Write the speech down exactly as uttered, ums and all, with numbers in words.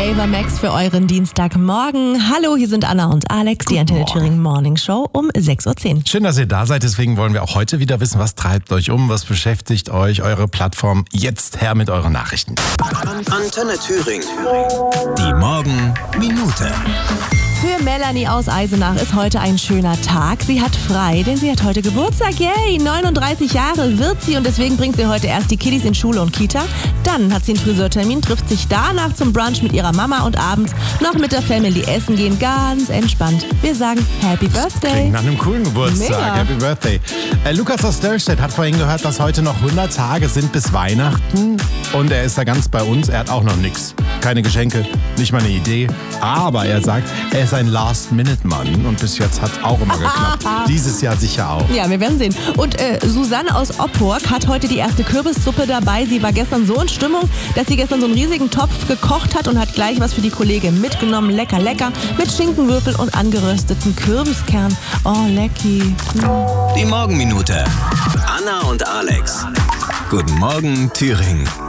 Ava Max für euren Dienstagmorgen. Hallo, hier sind Anna und Alex, die Antenne Thüringen Morning Show um sechs Uhr zehn. Schön, dass ihr da seid. Deswegen wollen wir auch heute wieder wissen, was treibt euch um, was beschäftigt euch, eure Plattform. Jetzt her mit euren Nachrichten. Antenne Thüringen. Die Morgenminute. Für Melanie aus Eisenach ist heute ein schöner Tag. Sie hat frei, denn sie hat heute Geburtstag. Yay! neununddreißig Jahre wird sie und deswegen bringt sie heute erst die Kiddies in Schule und Kita. Dann hat sie einen Friseurtermin, trifft sich danach zum Brunch mit ihrer Mama und abends noch mit der Family essen gehen. Ganz entspannt. Wir sagen Happy Birthday. Klingt nach einem coolen Geburtstag. Mega. Happy Birthday. Äh, Lukas aus Dörrstedt hat vorhin gehört, dass heute noch hundert Tage sind bis Weihnachten. Und er ist da ganz bei uns. Er hat auch noch nichts. Keine Geschenke, nicht mal eine Idee. Aber er sagt, er ist ein Last-Minute-Mann. Und bis jetzt hat es auch immer geklappt. Dieses Jahr sicher auch. Ja, wir werden sehen. Und äh, Susanne aus Oppork hat heute die erste Kürbissuppe dabei. Sie war gestern so in Stimmung, dass sie gestern so einen riesigen Topf gekocht hat und hat gleich was für die Kollegin mitgenommen. Lecker, lecker. Mit Schinkenwürfel und angerösteten Kürbiskern. Oh, lecki. Die Morgenminute. Anna und Alex. Guten Morgen, Thüringen.